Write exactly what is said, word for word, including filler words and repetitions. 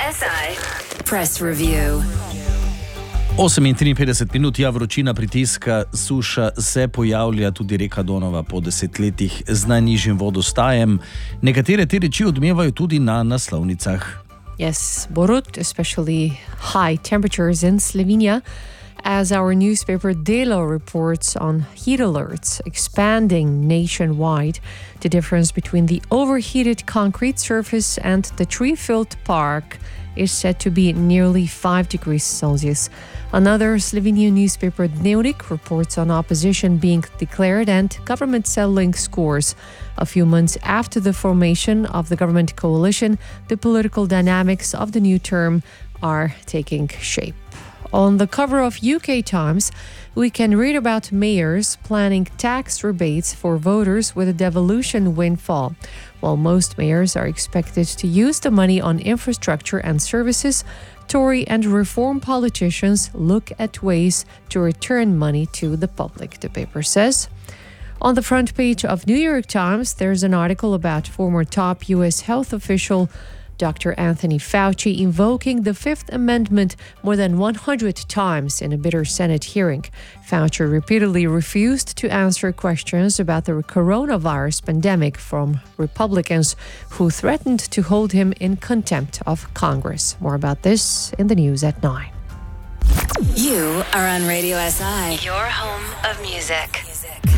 S I Press Review. osemintriinpetdeset minut, ja, vročina pritiska, suša se pojavlja, tudi reka Donava po desetletjih z najnižjim vodostajem. Nekatere te reči odmevajo tudi na naslovnicah. Yes, Borut, especially high temperatures in Slovenia, as our newspaper Delo reports on heat alerts expanding nationwide. The difference between the overheated concrete surface and the tree-filled park is said to be nearly five degrees Celsius. Another Slovenian newspaper, Dnevnik, reports on opposition being declared and government selling scores. A few months after the formation of the government coalition, the political dynamics of the new term are taking shape. On the cover of U K Times, we can read about mayors planning tax rebates for voters with a devolution windfall. While most mayors are expected to use the money on infrastructure and services, Tory and Reform politicians look at ways to return money to the public, the paper says. On the front page of New York Times, there's an article about former top U S health official Doctor Anthony Fauci invoking the Fifth Amendment more than one hundred times in a bitter Senate hearing. Fauci repeatedly refused to answer questions about the coronavirus pandemic from Republicans who threatened to hold him in contempt of Congress. More about this in the news at nine. You are on Radio S I, your home of music.